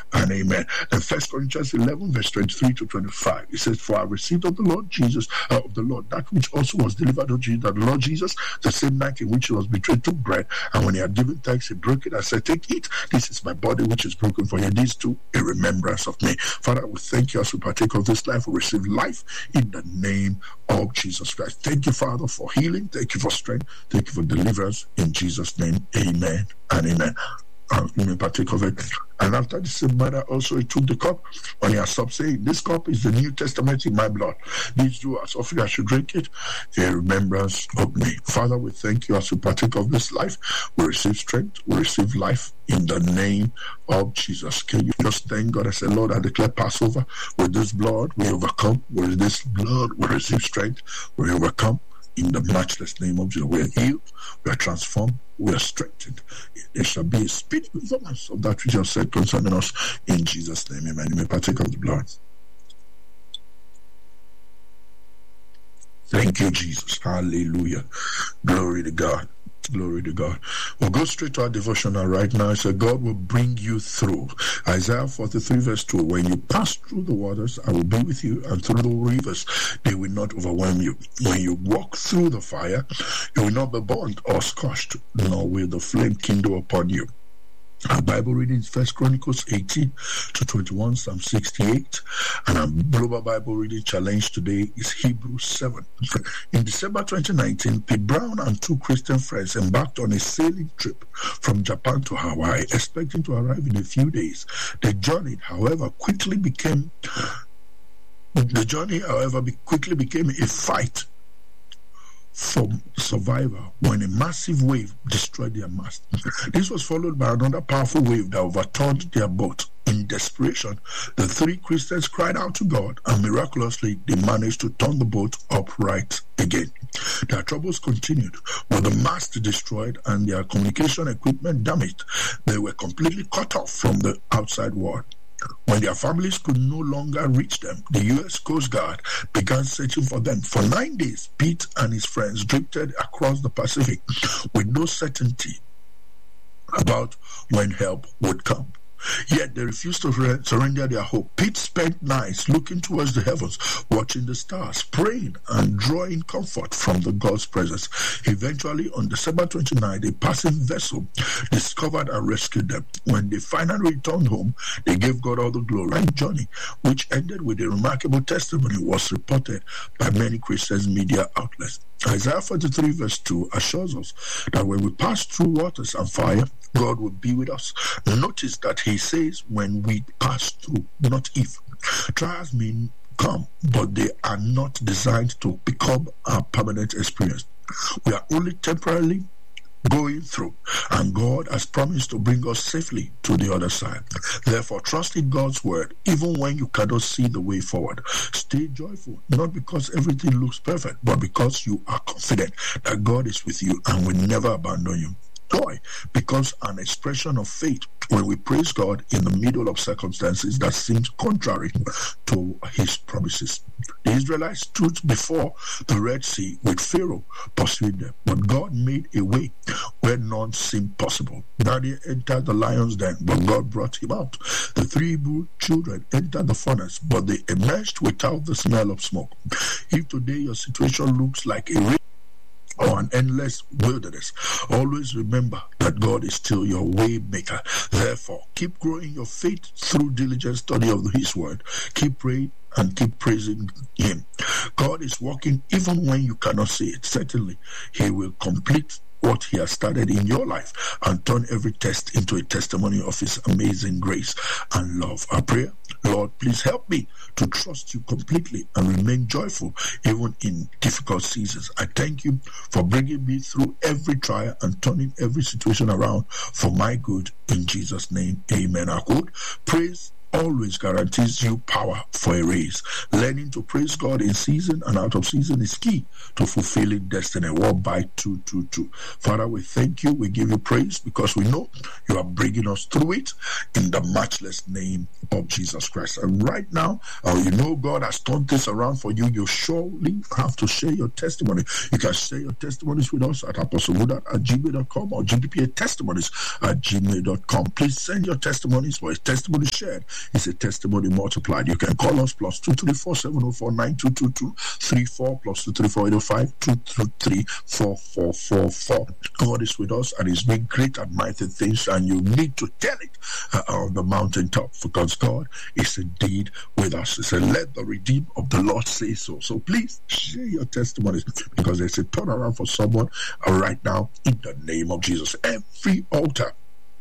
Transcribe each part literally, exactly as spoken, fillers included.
and amen. And First Corinthians eleven, verse twenty-three to twenty-five, it says, "For I received of the Lord Jesus, uh, of the Lord, that which also was delivered unto you, that the Lord Jesus, the same night in which he was betrayed, took bread, and when he had given thanks, he broke it and said, Take, eat. This is my body, which is broken for you. These two in remembrance of me." Father, we thank you as we partake of this life. We receive life in the name of Jesus Christ. Thank you, Father, for healing. Thank you for strength. Thank you for deliverance. In Jesus' name, amen and amen. Uh, you may partake of it. And after the same manner also he took the cup, when he had stopped, saying, "This cup is the New Testament in my blood. These do as often as you drink it in remembrance of me." Father, we thank you as we partake of this life. We receive strength, we receive life in the name of Jesus. Can you just thank God and say, "Lord, I declare Passover. With this blood we overcome. With this blood we receive strength. We overcome. In the matchless name of Jesus, we are healed, we are transformed, we are strengthened. There shall be a speedy performance of that which you have said concerning us. In Jesus' name, amen." You may partake of the blood. Thank you, Jesus. Hallelujah. Glory to God. Glory to God. We'll go straight to our devotional right now. So God will bring you through. Isaiah forty-three verse two. "When you pass through the waters, I will be with you, and through the rivers, they will not overwhelm you. When you walk through the fire, you will not be burnt or scorched, nor will the flame kindle upon you." Our Bible reading is First Chronicles eighteen to twenty-one, Psalm sixty-eight, and our Global Bible reading challenge today is Hebrews seven. In December twenty nineteen, Pete Brown and two Christian friends embarked on a sailing trip from Japan to Hawaii, expecting to arrive in a few days. The journey, however, quickly became the journey, however, quickly became a fight for survival when a massive wave destroyed their mast. This was followed by another powerful wave that overturned their boat. In desperation, the three Christians cried out to God, and miraculously they managed to turn the boat upright again. Their troubles continued. With the mast destroyed and their communication equipment damaged, they were completely cut off from the outside world. When their families could no longer reach them, the U S Coast Guard began searching for them. For nine days, Pete and his friends drifted across the Pacific with no certainty about when help would come. Yet they refused to surrender their hope. Pete spent nights looking towards the heavens, watching the stars, praying and drawing comfort from the God's presence. Eventually, on December twenty-ninth, a passing vessel discovered and rescued them. When they finally returned home, they gave God all the glory. Their journey, which ended with a remarkable testimony, was reported by many Christian media outlets. Isaiah forty-three verse two assures us that when we pass through waters and fire, God will be with us. Notice that he says when we pass through, not if. Trials may come, but they are not designed to become our permanent experience. We are only temporarily going through, and God has promised to bring us safely to the other side. Therefore, trust in God's word even when you cannot see the way forward. Stay joyful, not because everything looks perfect, but because you are confident that God is with you and will never abandon you. Joy becomes an expression of faith when we praise God in the middle of circumstances that seem contrary to his promises. The Israelites stood before the Red Sea with Pharaoh pursuing them, but God made a way where none seemed possible. Daniel entered the lion's den, but God brought him out. The three Hebrew children entered the furnace, but they emerged without the smell of smoke. If today your situation looks like a race or an endless wilderness, always remember that God is still your way maker. Therefore, keep growing your faith through diligent study of his word. Keep praying and keep praising him. God is working even when you cannot see it. Certainly, he will complete what he has started in your life and turn every test into a testimony of his amazing grace and love. I pray, Lord, please help me to trust you completely and remain joyful even in difficult seasons. I thank you for bringing me through every trial and turning every situation around for my good. In Jesus' name, amen. I would praise always guarantees you power for a race. Learning to praise God in season and out of season is key to fulfilling destiny. Walk by two two two. Father, we thank you. We give you praise because we know you are bringing us through it in the matchless name of Jesus Christ. And right now, uh, you know God has turned this around for you. You surely have to share your testimony. You can share your testimonies with us at apostle goodheart at gmail dot com or G B P A testimonies at gmail dot com. Please send your testimonies. For a testimony shared is a testimony multiplied. You can call us plus two three four seven zero four nine two two two three four plus two three four eight zero five two two three four four four four. God is with us and is doing great and mighty things, and you need to tell it uh, on the mountaintop, because God is indeed with us. He said, let the redeemed of the Lord say so. So please share your testimonies, because there's a turnaround for someone uh, right now in the name of Jesus. Every altar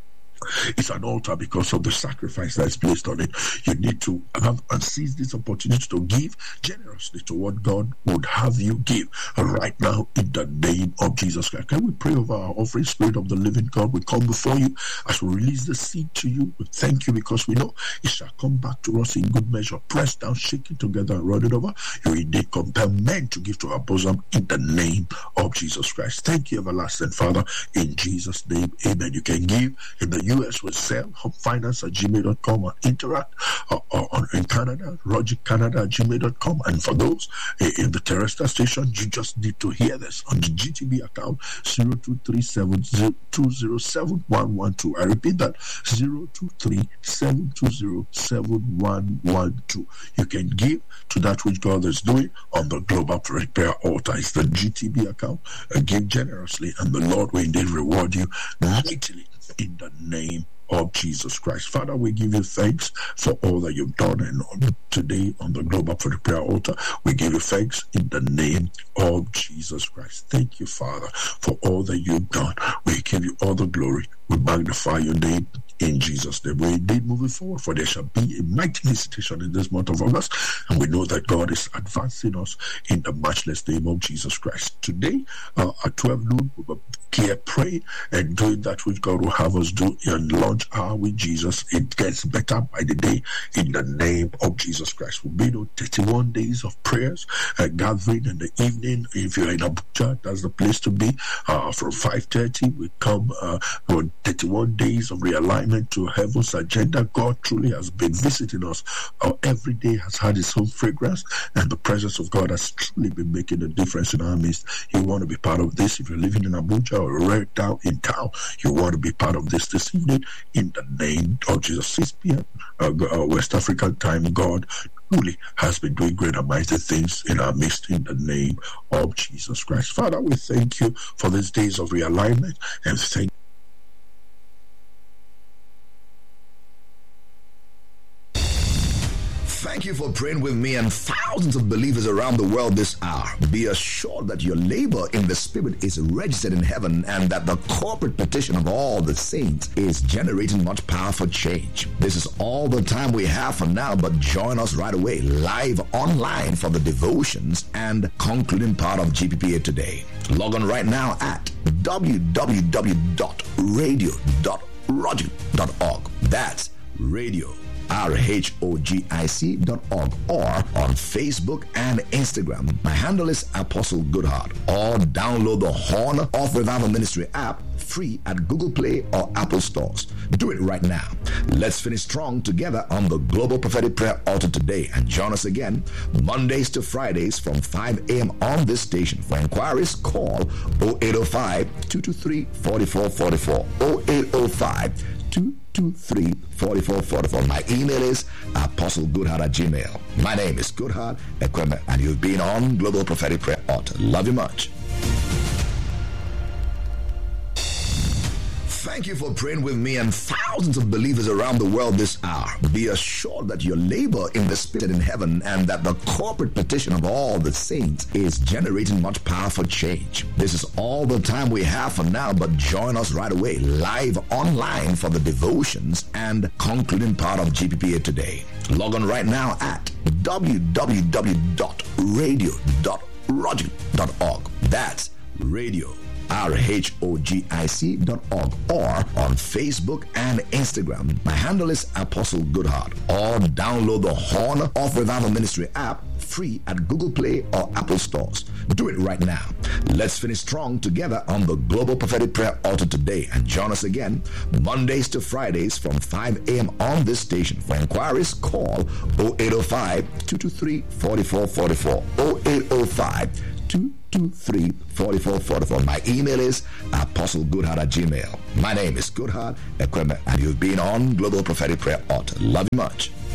it's an altar because of the sacrifice that is placed on it. You need to have and seize this opportunity to give generously to what God would have you give right now in the name of Jesus Christ. Can we pray over our offering? Spirit of the living God, we come before you as we release the seed to you. We thank you because we know it shall come back to us in good measure, pressed down, shaken together, and run it over. You indeed compel men to give to our bosom in the name of Jesus Christ. Thank you, everlasting Father, in Jesus' name. Amen. You can give in the U S with Sell, Hub Finance at gmail dot com, or Interact or, or, or in Canada, Roger Canada at gmail dot com. And for those uh, in the terrestrial station, you just need to hear this on the G T B account zero two three seven two zero seven one one two. I repeat that, zero two three seven two zero seven one one two. You can give to that which God is doing on the Global Prayer Altar. It's the G T B account. Uh, give generously, and the Lord will indeed reward you mightily in the name of Jesus Christ. Father, we give you thanks for all that you've done and on today on the Global Prayer Altar. We give you thanks in the name of Jesus Christ. Thank you, Father, for all that you've done. We give you all the glory. We magnify your name in Jesus' name. We indeed moving forward, for there shall be a mighty visitation in this month of August, and we know that God is advancing us in the matchless name of Jesus Christ. Today, uh, at twelve noon, we will here pray and doing that which God will have us do in launch hour with Jesus. It gets better by the day in the name of Jesus Christ. We'll be on thirty-one days of prayers, uh, gathering in the evening. If you're in Abuja, that's the place to be. Uh, from five thirty, we come uh, on thirty-one days of realignment to heaven's agenda. God truly has been visiting us. Uh, every day has had its own fragrance, and the presence of God has truly been making a difference in our midst. You want to be part of this. If you're living in Abuja or right down in town, you want to be part of this this evening in the name of Jesus. six p.m. Uh, uh, West African time. God truly has been doing great and mighty things in our midst in the name of Jesus Christ. Father, we thank you for these days of realignment, and thank Thank you for praying with me and thousands of believers around the world this hour. Be assured that your labor in the Spirit is registered in heaven, and that the corporate petition of all the saints is generating much power for change. This is all the time we have for now, but join us right away, live online, for the devotions and concluding part of G P P A Today. Log on right now at w w w dot radio dot rogic dot org. That's radio. R H O G I C dot org, or on Facebook and Instagram. My handle is Apostle Goodheart, or download the Horn of Revival Ministry app free at Google Play or Apple stores. Do it right now. Let's finish strong together on the Global Prophetic Prayer Altar today, and join us again Mondays to Fridays from five a.m. on this station. For inquiries, call oh eight oh five, two two three, four four four four, oh eight oh five, two two three, four four four four. My email is apostlegoodheart at gmail. My name is Goodheart Equipment, and you've been on Global Prophetic Prayer Altar. Love you much. Thank you for praying with me and thousands of believers around the world this hour. Be assured that your labor in the Spirit in heaven, and that the corporate petition of all the saints is generating much power for change. This is all the time we have for now, but join us right away, live online, for the devotions and concluding part of G P P A Today. Log on right now at w w w dot radio dot rogic dot org. That's radio. R H O G I C dot org, or on Facebook and Instagram. My handle is Apostle Goodheart, or download the Horn of Revival Ministry app free at Google Play or Apple stores. Do it right now. Let's finish strong together on the Global Prophetic Prayer Altar today, and join us again Mondays to Fridays from five a.m. on this station. For inquiries, call oh eight oh five, two two three, four four four four, oh eight oh five, two two three, four four four four. My email is apostlegoodheart at gmail. My name is Goodheart Ekweme, and you've been on Global Prophetic Prayer Altar. Love you much.